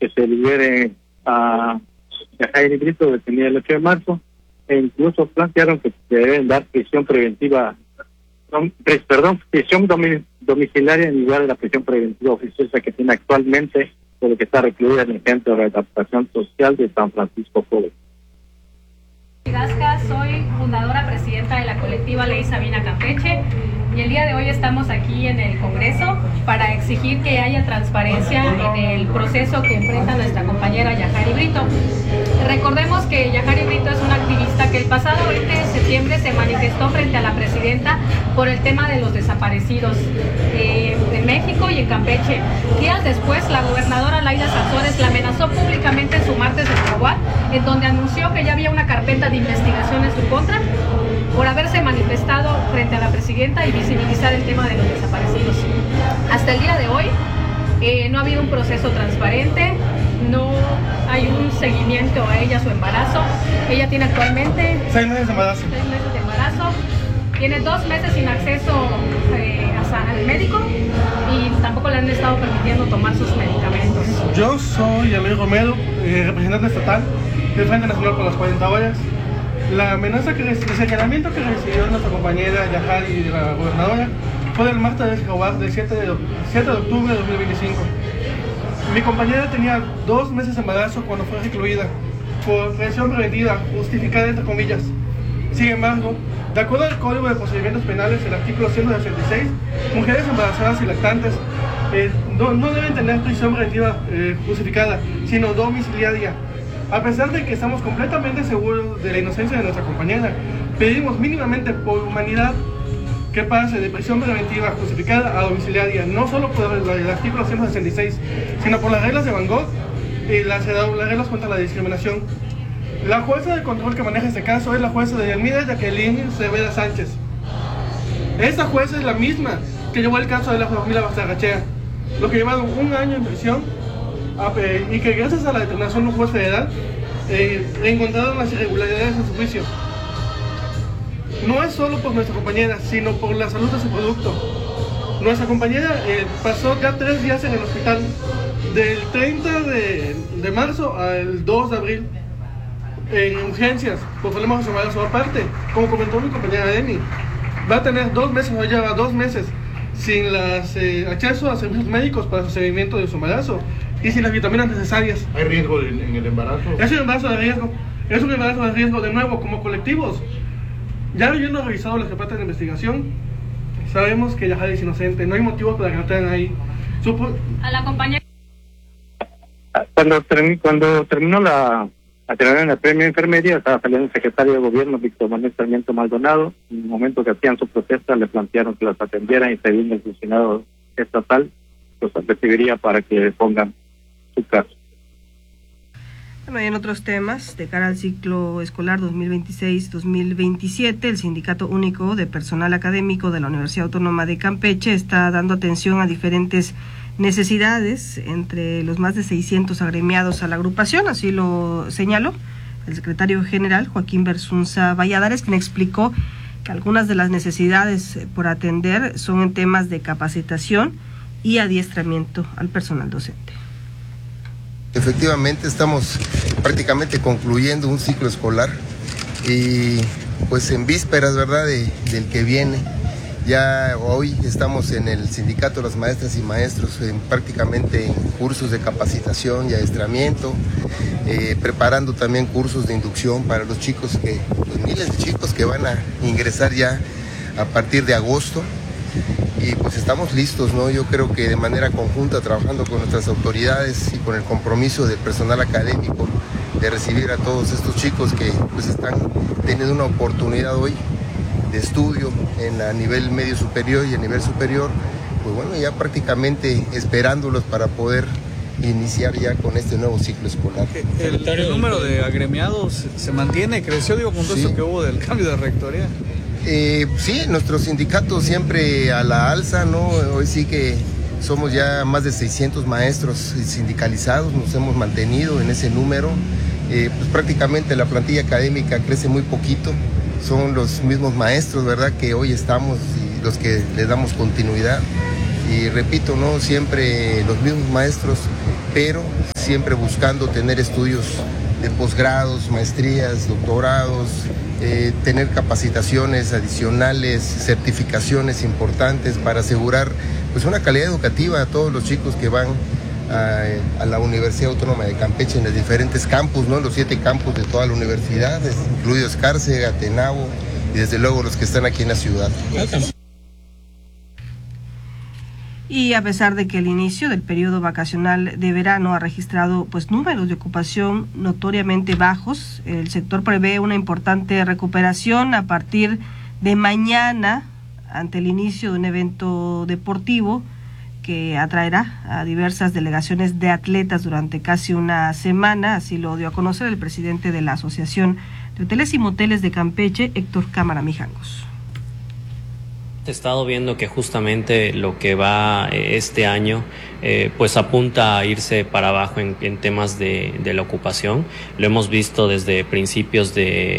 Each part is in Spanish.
que se libere a Jair Brito, detenido el 8 de marzo, e incluso plantearon que se deben dar prisión preventiva, prisión domiciliaria en lugar de la prisión preventiva oficiosa que tiene actualmente, por lo que está recluida en el Centro de Adaptación Social de San Francisco Joven. Soy fundadora presidenta de la colectiva Ley Sabina Campeche y el día de hoy estamos aquí en el Congreso para exigir que haya transparencia en el proceso que enfrenta nuestra compañera Yahari Brito. Recordemos que Yahari Brito es una activista que el pasado 20 de septiembre se manifestó frente a la presidenta por el tema de los desaparecidos en México y en Campeche. Días después, la gobernadora Laida Sansores la amenazó públicamente en su martes de Jaguar, en donde anunció que ya había una carpeta de investigación en su contra por haberse manifestado frente a la presidenta y visibilizar el tema de los desaparecidos. Hasta el día de hoy no ha habido un proceso transparente, no hay un seguimiento a ella, su embarazo. Ella tiene actualmente 6 meses de embarazo. 6 meses de embarazo. Tiene 2 meses sin acceso al médico y tampoco le han estado permitiendo tomar sus medicamentos. Yo soy Eloy Romero, representante estatal del Frente Nacional por las 40 horas. La amenaza el señalamiento que recibió nuestra compañera Yahari y la gobernadora fue del martes de Jaguar del 7 de octubre de 2025. Mi compañera tenía 2 meses de embarazo cuando fue recluida por prisión preventiva, justificada entre comillas. Sin embargo, de acuerdo al Código de Procedimientos Penales, el artículo 166, mujeres embarazadas y lactantes no deben tener prisión preventiva justificada, sino domiciliaria. A pesar de que estamos completamente seguros de la inocencia de nuestra compañera, pedimos mínimamente por humanidad que pase de prisión preventiva justificada a domiciliaria, no solo por el artículo 166, sino por las reglas de Van Gogh y las reglas contra la discriminación. La jueza de control que maneja este caso es la jueza de Elmira Jacqueline Cervera Sánchez. Esta jueza es la misma que llevó el caso de la familia Bastarrachea, lo que llevaron 1 año en prisión y que gracias a la determinación de un juez federal encontraron las irregularidades en su juicio. No es solo por nuestra compañera, sino por la salud de su producto. Nuestra compañera pasó ya 3 días en el hospital, del 30 de marzo al 2 de abril, en urgencias, por problemas de su embarazo. Aparte, como comentó mi compañera Emi, va a tener 2 meses, o lleva 2 meses, sin acceso a servicios médicos para su seguimiento de su embarazo y sin las vitaminas necesarias. ¿Hay riesgo en el embarazo? Es un embarazo de riesgo. Es un embarazo de riesgo, de nuevo, como colectivos. Ya habiendo revisado las carpetas de investigación, sabemos que Yahari es inocente, no hay motivos para que la tengan ahí. A la compañera. Cuando terminó la terminaron el premio de enfermería, estaba saliendo el secretario de gobierno, Víctor Manuel Sarmiento Maldonado. En el momento que hacían su protesta, le plantearon que las atendieran y según el funcionario estatal, los recibiría para que pongan su caso. Bueno, y en otros temas, de cara al ciclo escolar 2026-2027, el Sindicato Único de Personal Académico de la Universidad Autónoma de Campeche está dando atención a diferentes necesidades entre los más de 600 agremiados a la agrupación, así lo señaló el secretario general Joaquín Bersunza Valladares, quien explicó que algunas de las necesidades por atender son en temas de capacitación y adiestramiento al personal docente. Efectivamente, estamos prácticamente concluyendo un ciclo escolar y pues en vísperas, ¿verdad?, del que viene. Ya hoy estamos en el Sindicato de las Maestras y Maestros prácticamente en cursos de capacitación y adiestramiento, preparando también cursos de inducción para los chicos, los miles de chicos que van a ingresar ya a partir de agosto. Y pues estamos listos, ¿no? Yo creo que de manera conjunta, trabajando con nuestras autoridades y con el compromiso del personal académico de recibir a todos estos chicos que pues están teniendo una oportunidad hoy de estudio a nivel medio superior y a nivel superior, pues bueno, ya prácticamente esperándolos para poder iniciar ya con este nuevo ciclo escolar. El número de agremiados se mantiene, creció, digo, con todo esto que hubo del cambio de rectoría. Sí, nuestro sindicato siempre a la alza, ¿no? Hoy sí que somos ya más de 600 maestros sindicalizados, nos hemos mantenido en ese número. Pues prácticamente la plantilla académica crece muy poquito, son los mismos maestros, ¿verdad?, que hoy estamos y los que les damos continuidad. Y repito, ¿no?, siempre los mismos maestros pero siempre buscando tener estudios de posgrados, maestrías, doctorados, tener capacitaciones adicionales, certificaciones importantes para asegurar pues una calidad educativa a todos los chicos que van a la Universidad Autónoma de Campeche en los diferentes campus, ¿no? Los 7 campus de toda la universidad, incluido Escárcega, Tenabo y desde luego los que están aquí en la ciudad. Y a pesar de que el inicio del periodo vacacional de verano ha registrado pues números de ocupación notoriamente bajos, el sector prevé una importante recuperación a partir de mañana ante el inicio de un evento deportivo que atraerá a diversas delegaciones de atletas durante casi una semana. Así lo dio a conocer el presidente de la Asociación de Hoteles y Moteles de Campeche, Héctor Cámara Mijangos. He estado viendo que justamente lo que va este año pues apunta a irse para abajo en temas de la ocupación. Lo hemos visto desde principios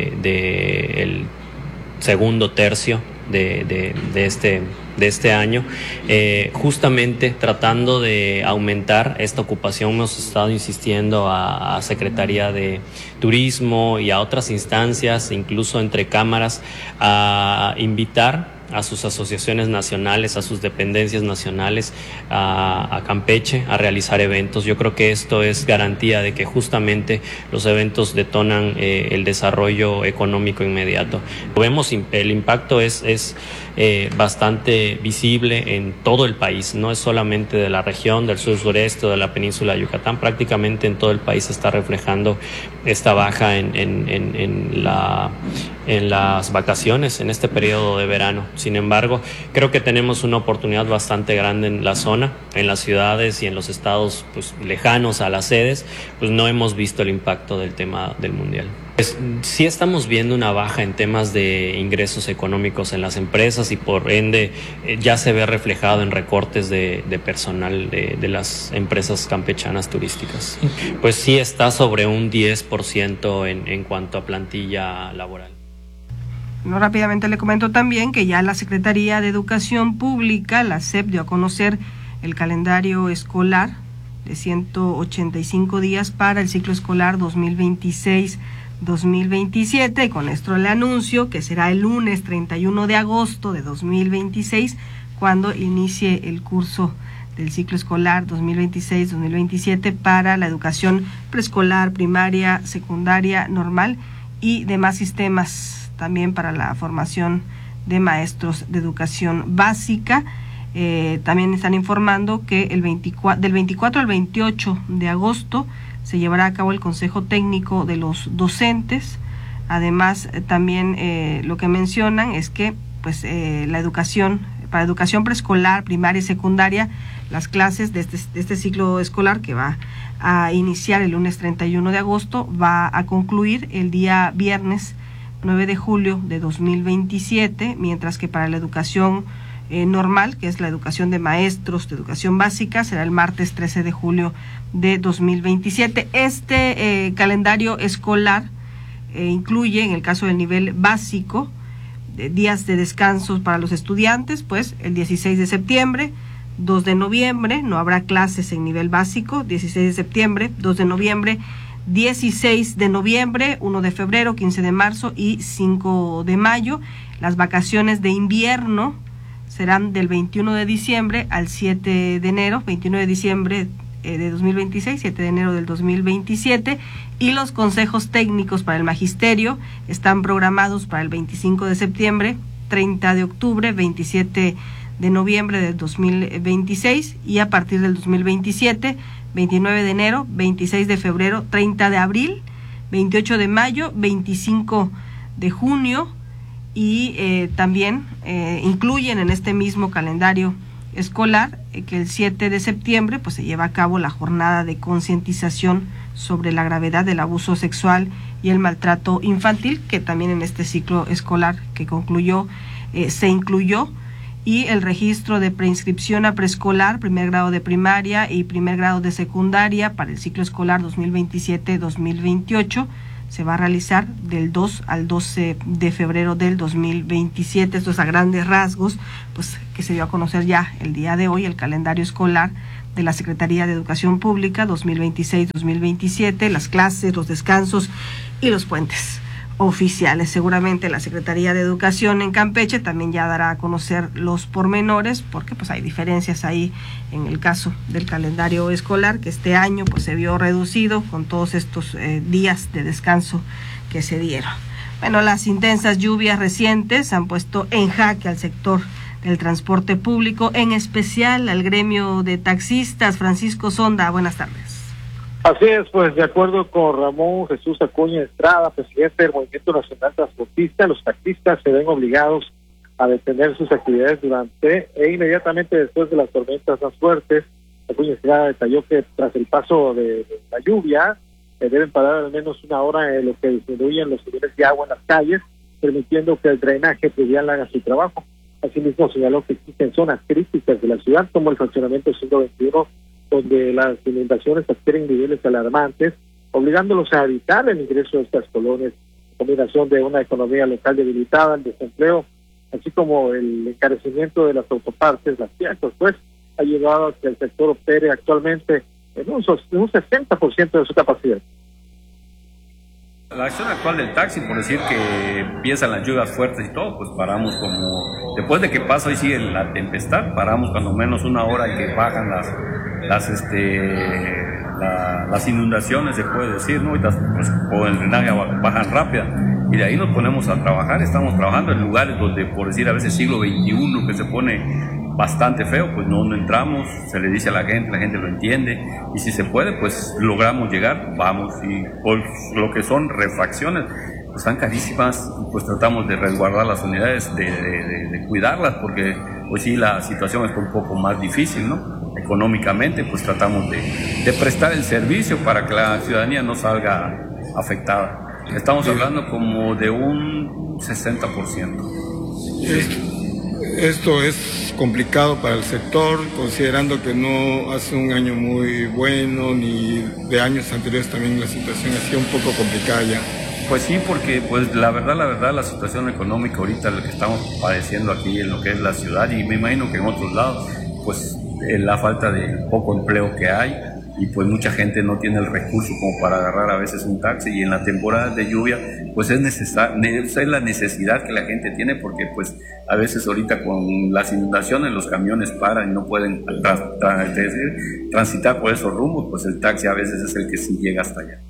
de el segundo tercio de este año, justamente tratando de aumentar esta ocupación. Hemos estado insistiendo a Secretaría de Turismo y a otras instancias, incluso entre cámaras, a invitar a sus asociaciones nacionales, a sus dependencias nacionales, a Campeche, a realizar eventos. Yo creo que esto es garantía de que justamente los eventos detonan el desarrollo económico inmediato. Vemos el impacto es bastante visible en todo el país, no es solamente de la región del sur-sureste o de la península de Yucatán, prácticamente en todo el país se está reflejando esta baja en las vacaciones, en este periodo de verano. Sin embargo, creo que tenemos una oportunidad bastante grande en la zona, en las ciudades y en los estados pues lejanos a las sedes, pues no hemos visto el impacto del tema del mundial. Pues, sí estamos viendo una baja en temas de ingresos económicos en las empresas y por ende ya se ve reflejado en recortes de personal de las empresas campechanas turísticas. Pues sí está sobre un 10% en cuanto a plantilla laboral. No, rápidamente le comento también que ya la Secretaría de Educación Pública, la SEP, dio a conocer el calendario escolar de 185 días para el ciclo escolar 2026-2027, y con esto le anuncio que será el lunes 31 de agosto de 2026 cuando inicie el curso del ciclo escolar 2026-2027 para la educación preescolar, primaria, secundaria, normal y demás sistemas, también para la formación de maestros de educación básica. También están informando que del 24 al 28 de agosto se llevará a cabo el Consejo Técnico de los Docentes. Además, también lo que mencionan es que pues la educación, para educación preescolar, primaria y secundaria, las clases de este ciclo escolar que va a iniciar el lunes 31 de agosto, va a concluir el día viernes 9 de julio de 2027, mientras que para la educación normal, que es la educación de maestros de educación básica, será el martes 13 de julio de 2027. Este calendario escolar incluye, en el caso del nivel básico, días de descanso para los estudiantes, pues el 16 de septiembre, 2 de noviembre, no habrá clases en nivel básico, 16 de septiembre, 2 de noviembre, 16 de noviembre, 1 de febrero, 15 de marzo y 5 de mayo. Las vacaciones de invierno serán del 21 de diciembre al 7 de enero, 21 de diciembre de 2026, 7 de enero del 2027, y los consejos técnicos para el magisterio están programados para el 25 de septiembre, 30 de octubre, 27 de noviembre del 2026 y a partir del 2027, 29 de enero, 26 de febrero, 30 de abril, 28 de mayo, 25 de junio y también incluyen en este mismo calendario escolar que el 7 de septiembre pues se lleva a cabo la jornada de concientización sobre la gravedad del abuso sexual y el maltrato infantil, que también en este ciclo escolar que concluyó se incluyó, y el registro de preinscripción a preescolar, primer grado de primaria y primer grado de secundaria para el ciclo escolar 2027-2028 se va a realizar del 2 al 12 de febrero del 2027. Esto es a grandes rasgos, pues que se dio a conocer ya el día de hoy el calendario escolar de la Secretaría de Educación Pública 2026-2027, las clases, los descansos y los puentes oficiales. Seguramente la Secretaría de Educación en Campeche también ya dará a conocer los pormenores, porque pues hay diferencias ahí en el caso del calendario escolar, que este año pues se vio reducido con todos estos días de descanso que se dieron. Bueno, las intensas lluvias recientes han puesto en jaque al sector del transporte público, en especial al gremio de taxistas. Francisco Sonda, buenas tardes. Así es, pues de acuerdo con Ramón Jesús Acuña Estrada, presidente del Movimiento Nacional Transportista, los taxistas se ven obligados a detener sus actividades durante e inmediatamente después de las tormentas más fuertes. Acuña Estrada detalló que tras el paso de la lluvia deben parar al menos una hora en lo que disminuyen los niveles de agua en las calles, permitiendo que el drenaje pluvial haga su trabajo. Asimismo señaló que existen zonas críticas de la ciudad, como el fraccionamiento 121, donde las inundaciones adquieren niveles alarmantes, obligándolos a evitar el ingreso de estas colonias. Combinación de una economía local debilitada, el desempleo, así como el encarecimiento de las autopartes, las piezas, pues ha llevado a que el sector opere actualmente en un 60% de su capacidad. La acción actual del taxi, por decir que empiezan las lluvias fuertes y todo, pues paramos como, después de que pasa hoy sigue la tempestad, paramos cuando menos una hora y que bajan las inundaciones, se puede decir, ¿no? Y pues, o el drenaje bajan rápida, y de ahí nos ponemos a trabajar. Estamos trabajando en lugares donde, por decir, a veces siglo XXI, que se pone bastante feo, pues no entramos, se le dice a la gente lo entiende, y si se puede, pues logramos llegar, vamos, y por lo que son refacciones, pues están carísimas, pues tratamos de resguardar las unidades, de cuidarlas, porque pues sí, la situación es un poco más difícil, ¿no? Económicamente, pues tratamos de prestar el servicio para que la ciudadanía no salga afectada. Estamos hablando como de un 60%. Esto es complicado para el sector, considerando que no hace un año muy bueno, ni de años anteriores también la situación ha sido un poco complicada ya. Pues sí, porque pues la verdad la situación económica ahorita, lo que estamos padeciendo aquí en lo que es la ciudad, y me imagino que en otros lados, pues la falta de poco empleo que hay, y pues mucha gente no tiene el recurso como para agarrar a veces un taxi, y en la temporada de lluvia pues es la necesidad que la gente tiene, porque pues a veces ahorita con las inundaciones los camiones paran y no pueden transitar por esos rumbos, pues el taxi a veces es el que sí llega hasta allá.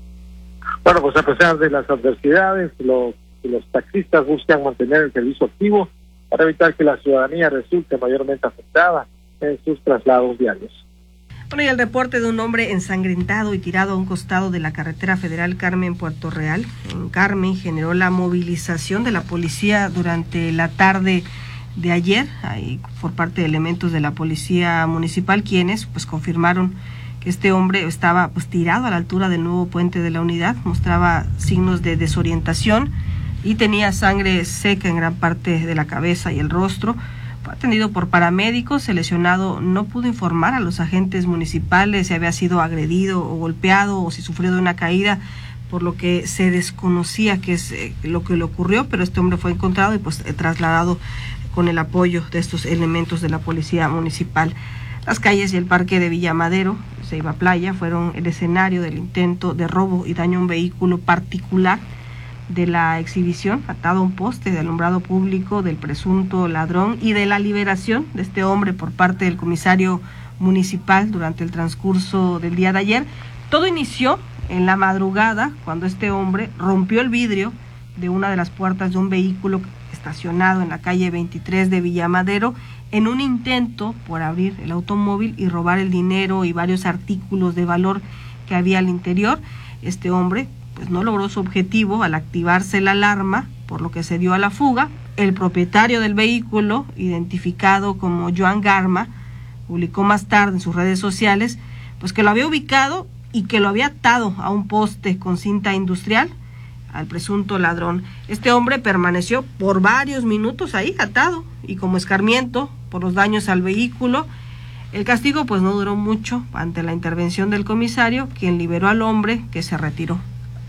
Bueno, pues a pesar de las adversidades, los taxistas buscan mantener el servicio activo para evitar que la ciudadanía resulte mayormente afectada en sus traslados diarios. Bueno, y el reporte de un hombre ensangrentado y tirado a un costado de la carretera federal Carmen-Puerto Real, en Carmen, generó la movilización de la policía durante la tarde de ayer, ahí por parte de elementos de la policía municipal, quienes pues confirmaron que este hombre estaba pues tirado a la altura del nuevo puente de la unidad, mostraba signos de desorientación y tenía sangre seca en gran parte de la cabeza y el rostro. Fue atendido por paramédicos. El lesionado no pudo informar a los agentes municipales si había sido agredido o golpeado o si sufrió de una caída, por lo que se desconocía qué es lo que le ocurrió, pero este hombre fue encontrado y pues trasladado con el apoyo de estos elementos de la policía municipal. Las calles y el parque de Villa Madero, Ceiba Playa, fueron el escenario del intento de robo y daño a un vehículo particular de la exhibición atado a un poste de alumbrado público del presunto ladrón y de la liberación de este hombre por parte del comisario municipal durante el transcurso del día de ayer. Todo inició en la madrugada cuando este hombre rompió el vidrio de una de las puertas de un vehículo estacionado en la calle 23 de Villa Madero en un intento por abrir el automóvil y robar el dinero y varios artículos de valor que había al interior. Este hombre pues no logró su objetivo al activarse la alarma, por lo que se dio a la fuga. El propietario del vehículo, identificado como Joan Garma, publicó más tarde en sus redes sociales pues que lo había ubicado y que lo había atado a un poste con cinta industrial al presunto ladrón. Este hombre permaneció por varios minutos ahí atado y como escarmiento por los daños al vehículo. El castigo pues no duró mucho ante la intervención del comisario, quien liberó al hombre, que se retiró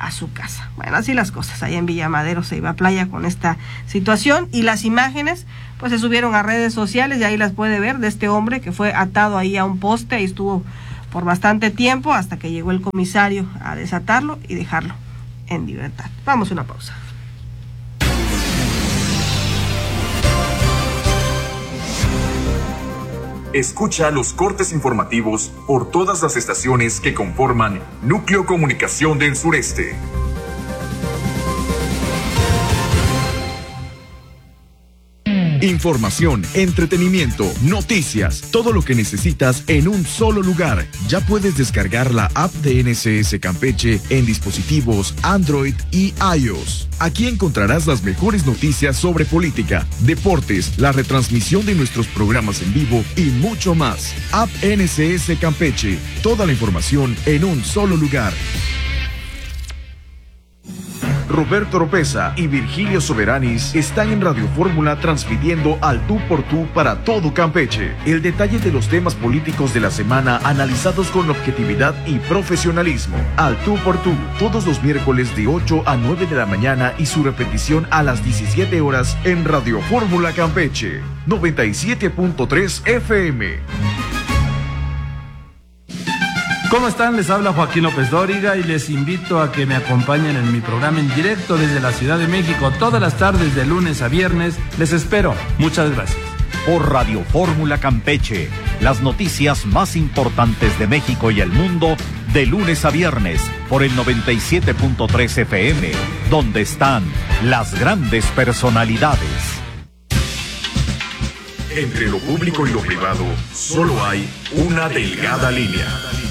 a su casa. Bueno, así las cosas. Allá en Villa Madero se iba a playa con esta situación, y las imágenes pues se subieron a redes sociales, y ahí las puede ver, de este hombre que fue atado ahí a un poste y estuvo por bastante tiempo hasta que llegó el comisario a desatarlo y dejarlo en libertad. Vamos a una pausa. Escucha los cortes informativos por todas las estaciones que conforman Núcleo Comunicación del Sureste. Información, entretenimiento, noticias, todo lo que necesitas en un solo lugar. Ya puedes descargar la app de NSS Campeche en dispositivos Android y iOS. Aquí encontrarás las mejores noticias sobre política, deportes, la retransmisión de nuestros programas en vivo y mucho más. App NSS Campeche, toda la información en un solo lugar. Roberto Oropeza y Virgilio Soberanis están en Radio Fórmula transmitiendo al tú por tú para todo Campeche. El detalle de los temas políticos de la semana analizados con objetividad y profesionalismo. Al tú por tú, todos los miércoles de 8 a 9 de la mañana y su repetición a las 17 horas en Radio Fórmula Campeche, 97.3 FM. ¿Cómo están? Les habla Joaquín López Dóriga y les invito a que me acompañen en mi programa en directo desde la Ciudad de México todas las tardes de lunes a viernes. Les espero. Muchas gracias. Por Radio Fórmula Campeche, las noticias más importantes de México y el mundo de lunes a viernes por el 97.3 FM, donde están las grandes personalidades. Entre lo público y lo privado, solo hay una delgada línea.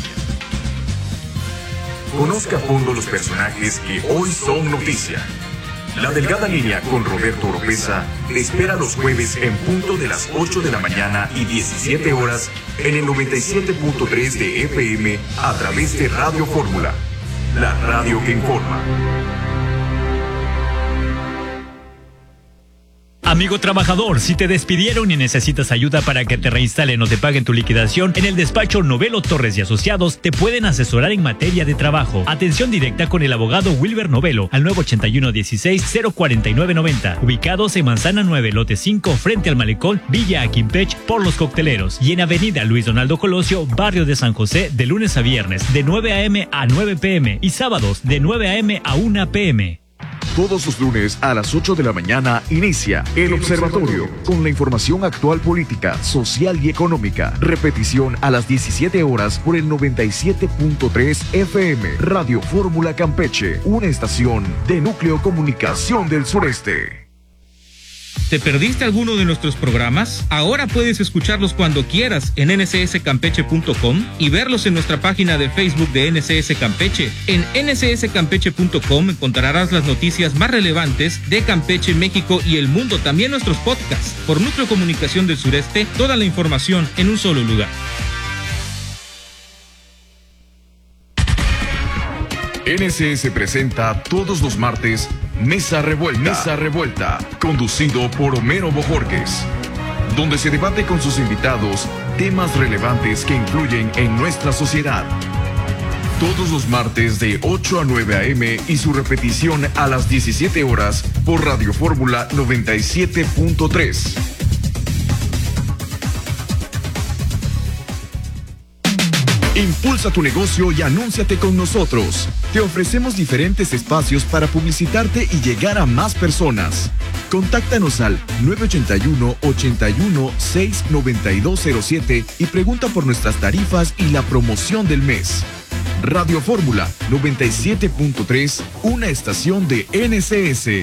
Conozca a fondo los personajes que hoy son noticia. La delgada línea con Roberto Oropeza te espera los jueves en punto de las 8 de la mañana y 17 horas en el 97.3 de FM a través de Radio Fórmula, la radio que informa. Amigo trabajador, si te despidieron y necesitas ayuda para que te reinstalen o te paguen tu liquidación, en el despacho Novelo Torres y Asociados te pueden asesorar en materia de trabajo. Atención directa con el abogado Wilber Novelo al 981-16-04990, ubicados en Manzana 9, lote 5, frente al malecón Villa Aquimpech por Los Cocteleros, y en avenida Luis Donaldo Colosio, barrio de San José, de lunes a viernes, de 9 a.m. a 9 p.m. y sábados de 9 a.m. a 1 p.m. Todos los lunes a las 8 de la mañana inicia El Observatorio con la información actual política, social y económica. Repetición a las 17 horas por el 97.3 FM. Radio Fórmula Campeche, una estación de Núcleo Comunicación del Sureste. ¿Te perdiste alguno de nuestros programas? Ahora puedes escucharlos cuando quieras en ncscampeche.com y verlos en nuestra página de Facebook de NCS Campeche. En ncscampeche.com encontrarás las noticias más relevantes de Campeche, México y el mundo, también nuestros podcasts. Por Núcleo Comunicación del Sureste, toda la información en un solo lugar. NCS presenta todos los martes Mesa Revuelta, conducido por Homero Bojorquez, donde se debate con sus invitados temas relevantes que influyen en nuestra sociedad. Todos los martes de 8 a 9 a.m. y su repetición a las 17 horas por Radio Fórmula 97.3. Impulsa tu negocio y anúnciate con nosotros. Te ofrecemos diferentes espacios para publicitarte y llegar a más personas. Contáctanos al 981-81-69207 y pregunta por nuestras tarifas y la promoción del mes. Radio Fórmula 97.3, una estación de NCS.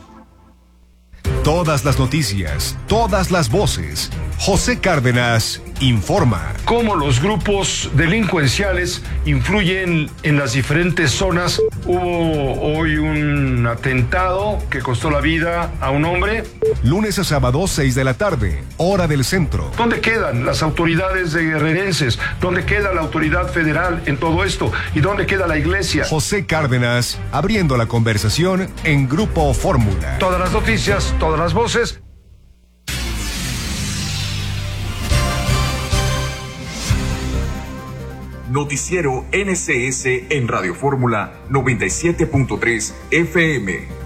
Todas las noticias, todas las voces. José Cárdenas informa. Cómo los grupos delincuenciales influyen en las diferentes zonas. Hubo hoy un atentado que costó la vida a un hombre. Lunes a sábado, 6 de la tarde, hora del centro. ¿Dónde quedan las autoridades guerrerenses? ¿Dónde queda la autoridad federal en todo esto? ¿Y dónde queda la iglesia? José Cárdenas, abriendo la conversación en Grupo Fórmula. Todas las noticias, todas las voces. Noticiero NCS en Radio Fórmula 97.3 FM.